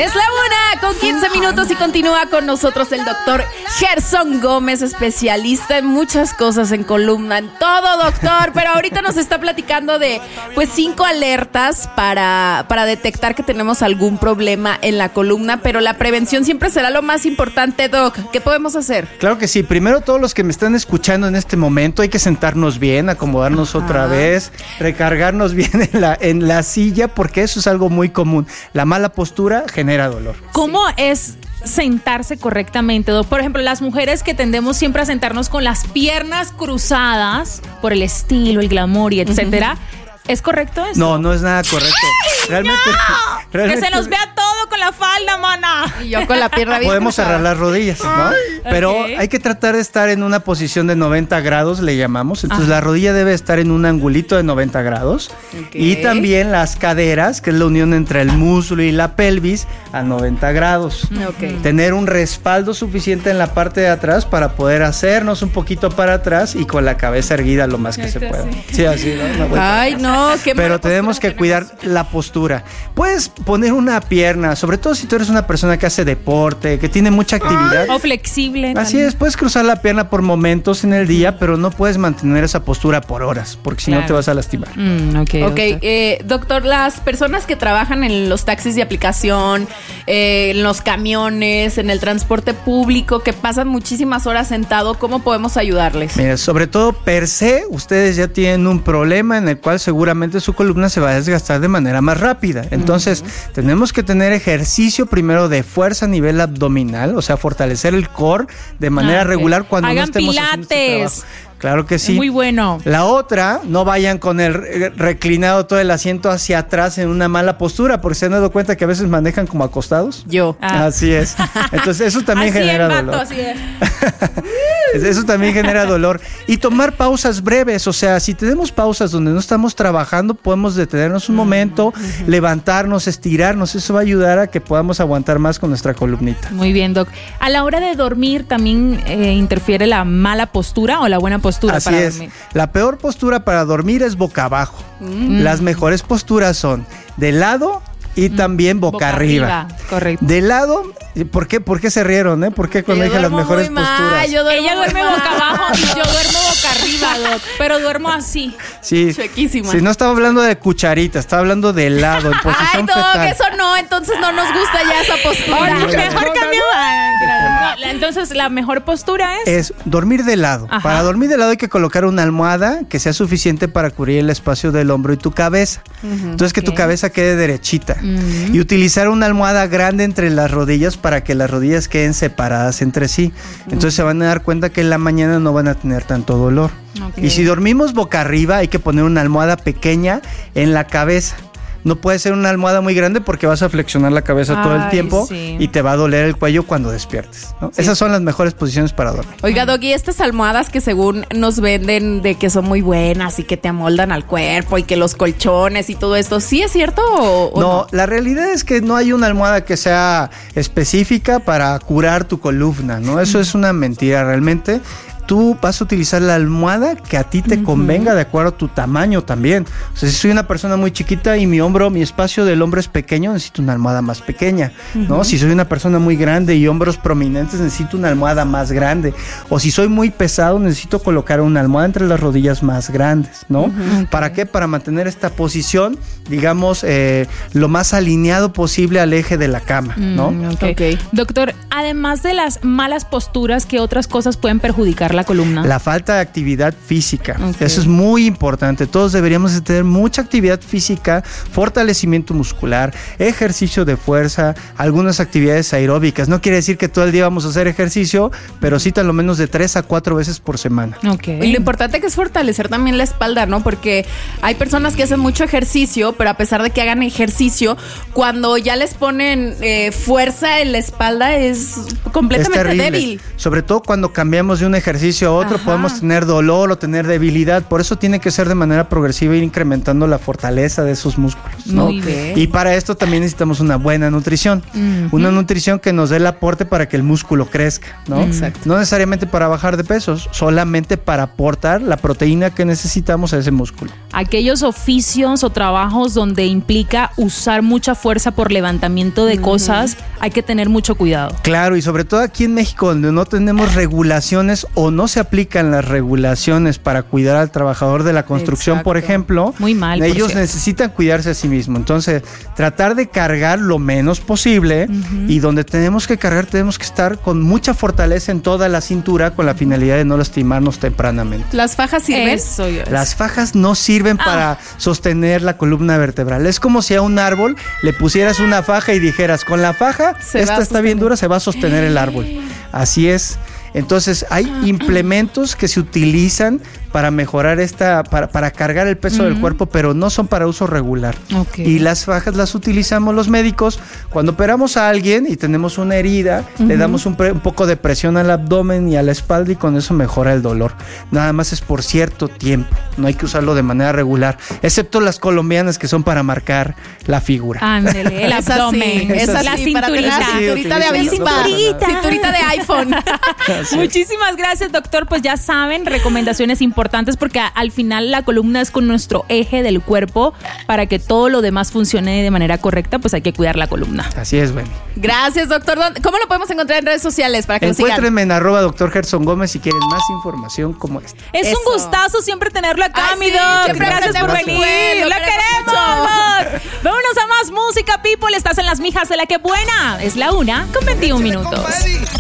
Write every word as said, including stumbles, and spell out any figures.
Es la una con quince minutos y continúa con nosotros el doctor Gerson Gómez, especialista en muchas cosas, en columna, en todo, doctor. Pero ahorita nos está platicando de pues cinco alertas para, para detectar que tenemos algún problema en la columna, pero la prevención siempre será lo más importante, doc. ¿Qué podemos hacer? Claro que sí. Primero, todos los que me están escuchando en este momento, hay que sentarnos bien, acomodarnos Ajá. otra vez, recargarnos bien en la, en la silla, porque eso es algo muy común. La mala postura genera dolor. ¿Cómo sí. es sentarse correctamente, doc? Por ejemplo, las mujeres que tendemos siempre a sentarnos con las piernas cruzadas por el estilo, el glamour y etcétera. Uh-huh. ¿Es correcto eso? No, no es nada correcto. Realmente, ¡No! realmente que se nos vea todo con la falda, mana. Y yo con la pierna bien Podemos cruzada. cerrar las rodillas, ¿no? Ay, Pero okay. hay que tratar de estar en una posición de noventa grados, le llamamos. Entonces Ajá. la rodilla debe estar en un angulito de noventa grados. Okay. Y también las caderas, que es la unión entre el muslo y la pelvis, a noventa grados. Okay. Tener un respaldo suficiente en la parte de atrás para poder hacernos un poquito para atrás y con la cabeza erguida lo más que este se pueda. Sí, sí así, ¿no? Ay, no. No, pero tenemos que cuidar la postura. Puedes poner una pierna, sobre todo si tú eres una persona que hace deporte, que tiene mucha actividad. O flexible. Así también. Es, puedes cruzar la pierna por momentos en el día, pero no puedes mantener esa postura por horas, porque si claro. no te vas a lastimar. Mm, ok, okay doctor. Eh, doctor, las personas que trabajan en los taxis de aplicación, eh, en los camiones, en el transporte público, que pasan muchísimas horas sentado, ¿cómo podemos ayudarles? Mira, sobre todo per se, ustedes ya tienen un problema en el cual seguramente su columna se va a desgastar de manera más rápida. Entonces, uh-huh. tenemos que tener ejercicio primero de fuerza a nivel abdominal, o sea, fortalecer el core de manera ah, okay. regular cuando Hagan no estemos pilates. haciendo este trabajo. Claro que sí. Muy bueno. La otra, no vayan con el reclinado todo el asiento hacia atrás en una mala postura, porque se han dado cuenta que a veces manejan como acostados. Yo. Ah. Así es. Entonces eso también así genera es, vato, dolor. Así es. Eso también genera dolor. Y tomar pausas breves, o sea, si tenemos pausas donde no estamos trabajando, podemos detenernos un momento, uh-huh. levantarnos, estirarnos. Eso va a ayudar a que podamos aguantar más con nuestra columnita. Muy bien, doc. A la hora de dormir también eh, interfiere la mala postura o la buena postura. Así para es. dormir. La peor postura para dormir es boca abajo. Mm. Las mejores posturas son de lado y mm. también boca, boca arriba. arriba. Correcto. De lado, ¿por qué, ¿por qué se rieron? Eh? ¿Por qué cuando dije las mejores muy posturas? Mal, yo Ella duerme boca abajo y yo duermo boca arriba, doc, pero duermo así. Sí. Chuequísima. Sí, no estaba hablando de cucharita, estaba hablando de lado, en posición Ay, no, fetal. que eso no, entonces no nos gusta ya esa postura. Oye, mejor cambio. No, entonces, la mejor postura es... Es dormir de lado. Ajá. Para dormir de lado hay que colocar una almohada que sea suficiente para cubrir el espacio del hombro y tu cabeza. Uh-huh, entonces, okay. que tu cabeza quede derechita. Uh-huh. Y utilizar una almohada grande entre las rodillas para que las rodillas queden separadas entre sí. Uh-huh. Entonces, se van a dar cuenta que en la mañana no van a tener tanto dolor. Okay. Y si dormimos boca arriba, hay que poner una almohada pequeña en la cabeza. No puede ser una almohada muy grande porque vas a flexionar la cabeza Ay, todo el tiempo sí. y te va a doler el cuello cuando despiertes, ¿no? Sí. Esas son las mejores posiciones para dormir. Oiga, Doggy, estas almohadas que según nos venden de que son muy buenas y que te amoldan al cuerpo y que los colchones y todo esto, ¿sí es cierto o, o no, no? La realidad es que no hay una almohada que sea específica para curar tu columna, ¿no? Eso mm. es una mentira realmente. Tú vas a utilizar la almohada que a ti te uh-huh. convenga de acuerdo a tu tamaño también. O sea, si soy una persona muy chiquita y mi hombro, mi espacio del hombro es pequeño, necesito una almohada más pequeña, uh-huh. ¿no? Si soy una persona muy grande y hombros prominentes, necesito una almohada más grande. O si soy muy pesado, necesito colocar una almohada entre las rodillas más grandes, ¿no? Uh-huh. ¿Para qué? Para mantener esta posición, digamos, eh, lo más alineado posible al eje de la cama, ¿no? Mm, okay. Okay. Doctor, además de las malas posturas, ¿qué otras cosas pueden perjudicar la columna? La falta de actividad física. Okay. Eso es muy importante. Todos deberíamos de tener mucha actividad física, fortalecimiento muscular, ejercicio de fuerza, algunas actividades aeróbicas. No quiere decir que todo el día vamos a hacer ejercicio, pero sí tal lo menos de tres a cuatro veces por semana. Okay. Y lo importante que es fortalecer también la espalda, ¿no? Porque hay personas que hacen mucho ejercicio, pero a pesar de que hagan ejercicio, cuando ya les ponen eh, fuerza en la espalda es completamente es terrible. débil. Sobre todo cuando cambiamos de un ejercicio ejercicio a otro Ajá. podemos tener dolor o tener debilidad. Por eso tiene que ser de manera progresiva, ir incrementando la fortaleza de esos músculos, ¿no? Muy bien. Y para esto también necesitamos una buena nutrición. Ujú. Una nutrición que nos dé el aporte para que el músculo crezca, ¿no? Exacto. No necesariamente para bajar de pesos, solamente para aportar la proteína que necesitamos a ese músculo. Aquellos oficios o trabajos donde implica usar mucha fuerza por levantamiento de cosas, hay que tener mucho cuidado. Claro, y sobre todo aquí en México, donde no tenemos regulaciones o no se aplican las regulaciones para cuidar al trabajador de la construcción, Exacto. por ejemplo, Muy mal, por ellos cierto. necesitan cuidarse a sí mismos. Entonces, tratar de cargar lo menos posible y donde tenemos que cargar, tenemos que estar con mucha fortaleza en toda la cintura con la finalidad de no lastimarnos tempranamente. ¿Las fajas sirven? Eso yo. Las fajas no sirven Ah. para sostener la columna vertebral. Es como si a un árbol le pusieras una faja y dijeras, con la faja, Se va esta a está bien sostener. dura, se va a sostener el árbol. Así es. Entonces hay implementos que se utilizan para mejorar esta, para, para cargar el peso del cuerpo, pero no son para uso regular. Ok. Y las fajas las utilizamos los médicos cuando operamos a alguien y tenemos una herida, le damos un, pre- un poco de presión al abdomen y a la espalda y con eso mejora el dolor. Nada más es por cierto tiempo, no hay que usarlo de manera regular, excepto las colombianas que son para marcar la figura. Ándele, el Es así, abdomen, es la así, para tener la cinturita. cinturita de Sí, avispa, cinturita. cinturita de iPhone. Así es. Muchísimas gracias, doctor. Pues ya saben, recomendaciones importantes porque a- al final la columna es con nuestro eje del cuerpo. Para que todo lo demás funcione de manera correcta, pues hay que cuidar la columna. Así es, Benny. Gracias, doctor. ¿Dónde- ¿Cómo lo podemos encontrar en redes sociales para que lo sigan? Encuéntrenme en arroba doctor Gerson Gómez si quieren más información como esta. Es Eso. un gustazo siempre tenerlo acá, Ay, mi sí, doc. siempre Gracias por aprendemos venir. mucho, ¡Lo lo queremos! queremos Vámonos a más música, people. Estás en las mijas de la que buena. Es la una con veintiún minutos.